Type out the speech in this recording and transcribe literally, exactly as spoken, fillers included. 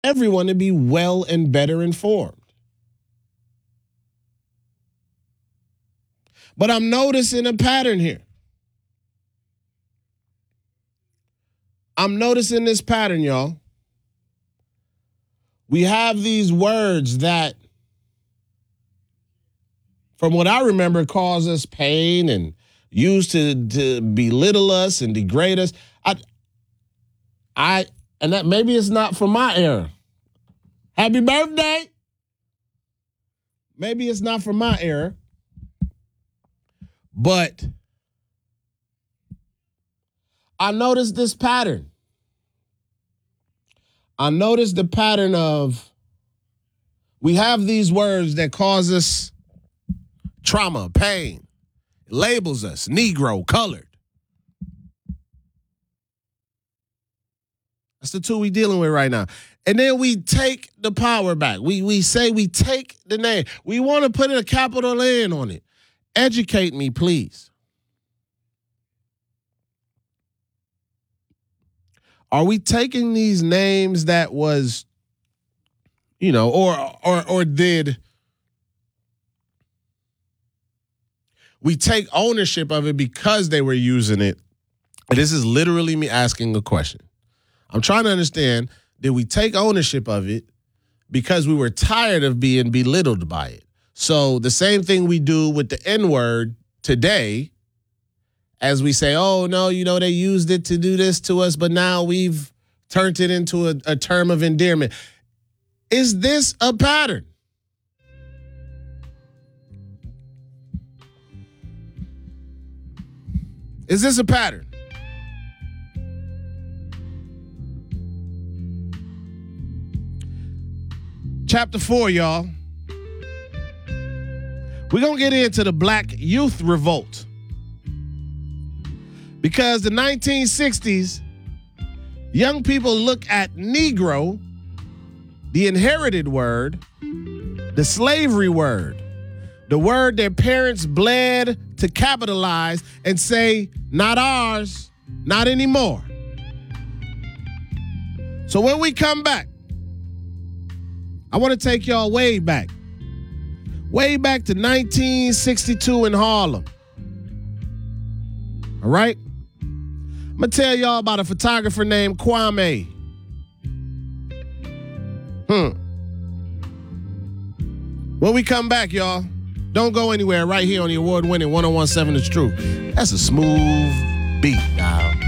everyone to be well and better informed. But I'm noticing a pattern here. I'm noticing this pattern, y'all. We have these words that, from what I remember, cause us pain and used to, to belittle us and degrade us. I, I, and that maybe it's not from my era. Happy birthday. Maybe it's not from my era. But I noticed this pattern. I noticed the pattern of we have these words that cause us trauma, pain. It labels us, Negro, colored. That's the two we dealing with right now. And then we take the power back. We we say we take the name. We want to put a capital N on it. Educate me, please. Are we taking these names that was, you know, or or or did we take ownership of it because they were using it? This is literally me asking a question. I'm trying to understand, did we take ownership of it because we were tired of being belittled by it? So the same thing we do with the N-word today, as we say, oh, no, you know, they used it to do this to us, but now we've turned it into a, a term of endearment. Is this a pattern? Is this a pattern? Chapter four, y'all. We're going to get into the Black Youth Revolt. Because the nineteen sixties, young people look at Negro, the inherited word, the slavery word, the word their parents bled to capitalize and say, not ours, not anymore. So when we come back, I want to take y'all way back. Way back to nineteen sixty-two in Harlem. All right? I'm going to tell y'all about a photographer named Kwame. Hmm. When we come back, y'all, don't go anywhere right here on the award-winning one oh one point seven The Truth. That's a smooth beat, y'all.